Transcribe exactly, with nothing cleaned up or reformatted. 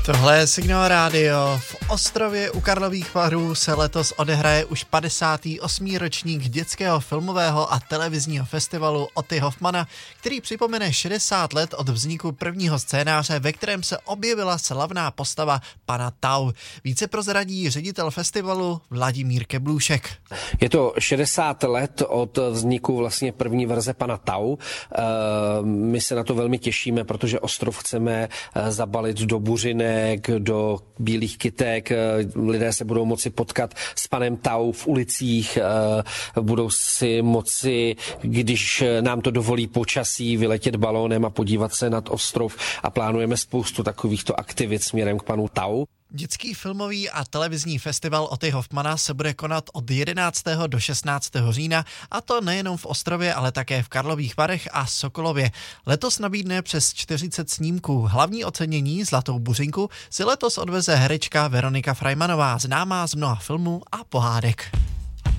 Tohle je Signál rádio. V Ostrově u Karlových Varů se letos odehraje už padesátý osmý ročník dětského filmového a televizního festivalu Otty Hoffmana, který připomene šedesát let od vzniku prvního scénáře, ve kterém se objevila slavná postava pana Tau. Více prozradí ředitel festivalu Vladimír Keblůšek. Je to šedesát let od vzniku vlastně první verze pana Tau. My se na to velmi těšíme, protože Ostrov chceme zabalit do buřiny, do bílých kytek, lidé se budou moci potkat s panem Tau v ulicích, budou si moci, když nám to dovolí počasí, vyletět balónem a podívat se nad Ostrov a plánujeme spoustu takovýchto aktivit směrem k panu Tau. Dětský filmový a televizní festival Otty Hoffmana se bude konat od jedenáctého do šestnáctého října, a to nejenom v Ostrově, ale také v Karlových Varech a Sokolově. Letos nabídne přes čtyřicet snímků. Hlavní ocenění Zlatou buřinku si letos odveze herečka Veronika Freimanová, známá z mnoha filmů a pohádek.